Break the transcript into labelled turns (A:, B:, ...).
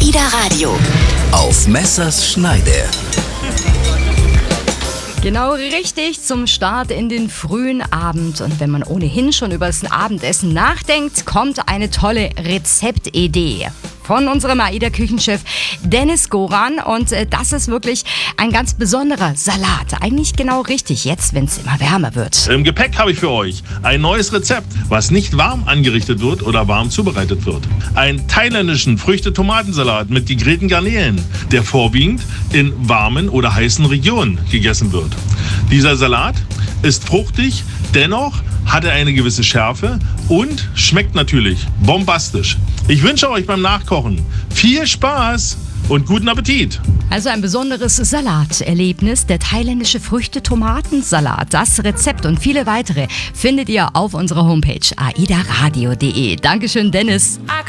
A: AIDA Radio.
B: Auf Messers Schneide.
C: Genau richtig, zum Start in den frühen Abend. Und wenn man ohnehin schon über das Abendessen nachdenkt, kommt eine tolle Rezeptidee von unserem AIDA-Küchenchef Dennis Goran. Und das ist wirklich ein ganz besonderer Salat. Eigentlich genau richtig, jetzt, wenn es immer wärmer wird.
D: Im Gepäck habe ich für euch ein neues Rezept, was nicht warm angerichtet wird oder warm zubereitet wird. Einen thailändischen Früchte-Tomatensalat mit gegrillten Garnelen, der vorwiegend in warmen oder heißen Regionen gegessen wird. Dieser Salat ist fruchtig, dennoch hat er eine gewisse Schärfe und schmeckt natürlich bombastisch. Ich wünsche euch beim Nachkochen viel Spaß und guten Appetit.
C: Also ein besonderes Salaterlebnis, der thailändische Früchte-Tomatensalat. Das Rezept und viele weitere findet ihr auf unserer Homepage aidaradio.de. Dankeschön, Dennis.